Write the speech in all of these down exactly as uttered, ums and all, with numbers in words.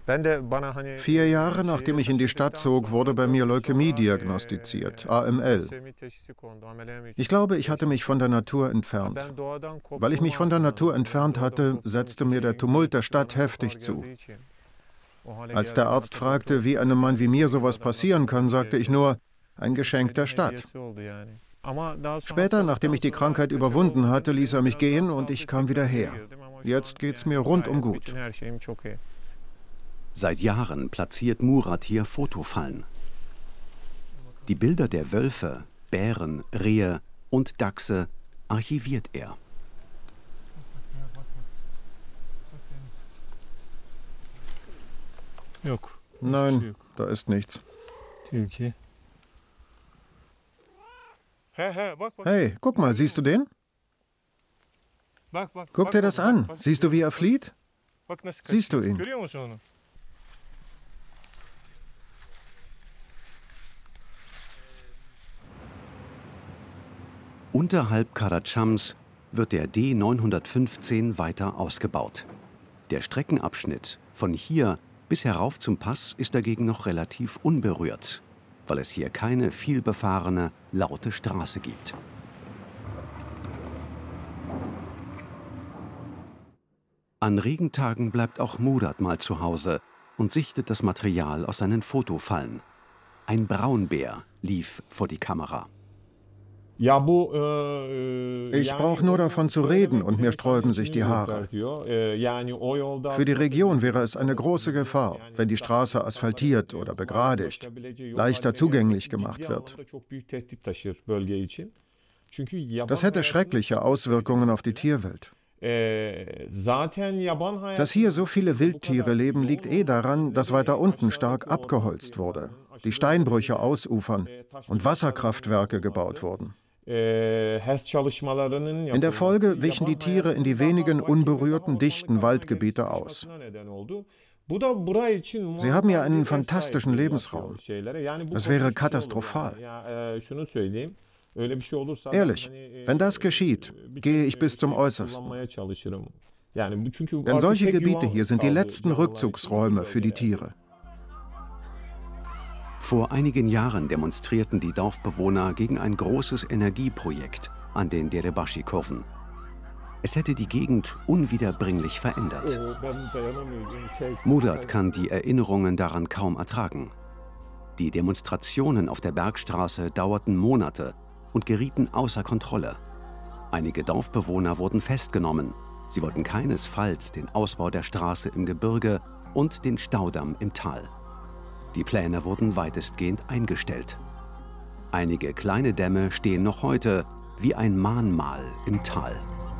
Vier Jahre nachdem ich in die Stadt zog, wurde bei mir Leukämie diagnostiziert, A M L. Ich glaube, ich hatte mich von der Natur entfernt. Weil ich mich von der Natur entfernt hatte, setzte mir der Tumult der Stadt heftig zu. Als der Arzt fragte, wie einem Mann wie mir sowas passieren kann, sagte ich nur, ein Geschenk der Stadt. Später, nachdem ich die Krankheit überwunden hatte, ließ er mich gehen und ich kam wieder her. Jetzt geht's mir rundum gut. Seit Jahren platziert Murat hier Fotofallen. Die Bilder der Wölfe, Bären, Rehe und Dachse archiviert er. Nein, da ist nichts. Hey, guck mal, siehst du den? Guck dir das an. Siehst du, wie er flieht? Siehst du ihn? Unterhalb Karachams wird der D neunhundertfünfzehn weiter ausgebaut. Der Streckenabschnitt von hier bis herauf zum Pass ist dagegen noch relativ unberührt, weil es hier keine vielbefahrene, laute Straße gibt. An Regentagen bleibt auch Murat mal zu Hause und sichtet das Material aus seinen Fotofallen. Ein Braunbär lief vor die Kamera. Ich brauche nur davon zu reden und mir sträuben sich die Haare. Für die Region wäre es eine große Gefahr, wenn die Straße asphaltiert oder begradigt, leichter zugänglich gemacht wird. Das hätte schreckliche Auswirkungen auf die Tierwelt. Dass hier so viele Wildtiere leben, liegt eh daran, dass weiter unten stark abgeholzt wurde, die Steinbrüche ausufern und Wasserkraftwerke gebaut wurden. In der Folge wichen die Tiere in die wenigen unberührten, dichten Waldgebiete aus. Sie haben ja einen fantastischen Lebensraum. Das wäre katastrophal. Ehrlich, wenn das geschieht, gehe ich bis zum Äußersten. Denn solche Gebiete hier sind die letzten Rückzugsräume für die Tiere. Vor einigen Jahren demonstrierten die Dorfbewohner gegen ein großes Energieprojekt an den Derebashi-Kurven. Es hätte die Gegend unwiederbringlich verändert. Murat kann die Erinnerungen daran kaum ertragen. Die Demonstrationen auf der Bergstraße dauerten Monate und gerieten außer Kontrolle. Einige Dorfbewohner wurden festgenommen. Sie wollten keinesfalls den Ausbau der Straße im Gebirge und den Staudamm im Tal. Die Pläne wurden weitestgehend eingestellt. Einige kleine Dämme stehen noch heute wie ein Mahnmal im Tal.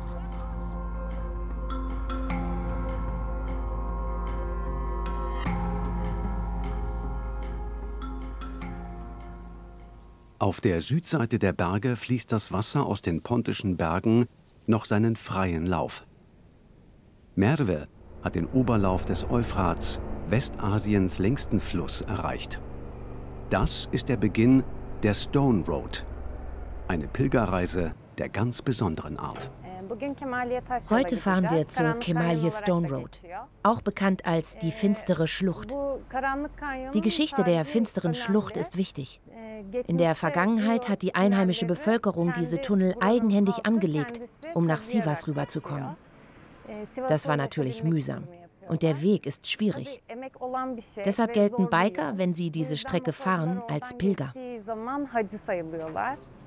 Auf der Südseite der Berge fließt das Wasser aus den Pontischen Bergen noch seinen freien Lauf. Merve hat den Oberlauf des Euphrats, Westasiens längsten Fluss, erreicht. Das ist der Beginn der Stone Road, eine Pilgerreise der ganz besonderen Art. Heute fahren wir zur Kemalye Stone Road, auch bekannt als die finstere Schlucht. Die Geschichte der finsteren Schlucht ist wichtig. In der Vergangenheit hat die einheimische Bevölkerung diese Tunnel eigenhändig angelegt, um nach Sivas rüberzukommen. Das war natürlich mühsam. Und der Weg ist schwierig. Deshalb gelten Biker, wenn sie diese Strecke fahren, als Pilger.